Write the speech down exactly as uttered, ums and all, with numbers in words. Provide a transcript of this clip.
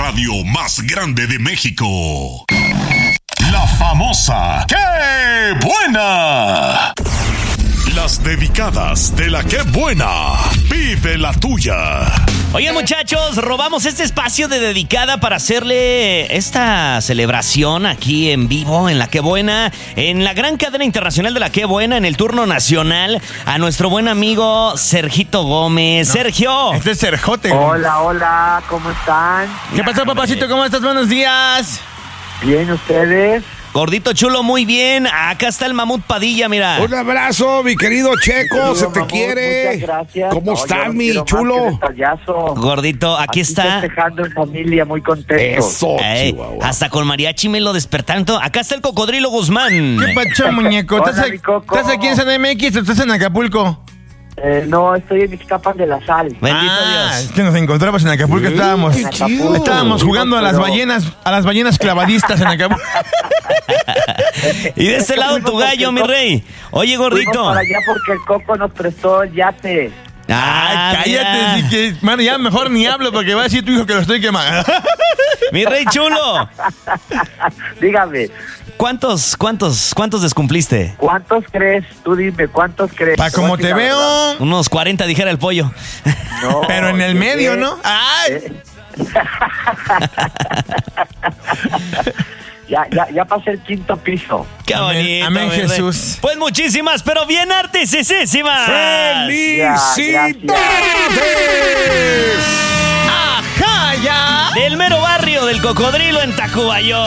radio más grande de México. La famosa ¡Qué buena! Las dedicadas de la ¡Qué buena! Pide la tuya. Oye, muchachos, robamos este espacio de dedicada para hacerle esta celebración aquí en vivo, en La Qué Buena, en la gran cadena internacional de La Qué Buena, en el turno nacional, a nuestro buen amigo Sergito Gómez. No. Sergio. Este es Serjote. Hola, hola, ¿cómo están? ¿Qué pasó, papacito? ¿Cómo estás? Buenos días. Bien, ¿ustedes? Gordito chulo, muy bien. Acá está el Mamut Padilla, mira. Un abrazo, mi querido Checo, Querido se te Mamut, quiere. muchas gracias. ¿Cómo No, estás, yo no mi quiero chulo? más que el payaso. Gordito, aquí, Aquí está. festejando en familia, muy contento. Eso, Ey, Chihuahua. hasta con mariachi me lo despertaron. Acá está el Cocodrilo Guzmán. ¿Qué pacho, muñeco? ¿Estás, Hola, a- mi Coco. ¿Estás aquí en C D M X o estás en Acapulco? Eh, no, estoy en Ixtapan de la Sal. Bendito ah, Dios. es que nos encontramos en Acapulco. Sí, estábamos qué chido. estábamos jugando a las Pero- ballenas, a las ballenas clavadistas en Acapulco. Y de este lado tu gallo, mi rey. Oye, Fuimos gordito. para allá porque el Coco nos prestó el yate. Ah, Ay, cállate, mira. sí que, mano, ya mejor ni hablo porque va a decir tu hijo que lo estoy quemando. Mi rey chulo. Dígame, ¿Cuántos, cuántos, cuántos descumpliste? ¿cuántos crees? Tú dime, ¿cuántos crees? Pa' como te La verdad. veo, Unos cuarenta, dijera el pollo. No, pero en el llegué- medio, ¿no? Ay, Eh, ya, ya, ya pasé el quinto piso. Qué Amén, bonito. amén, mi rey. Jesús. Pues muchísimas, pero bien artisísimas. ¡Felicidades! ajá, ya. Del mero barrio del Cocodrilo en Tacubaya.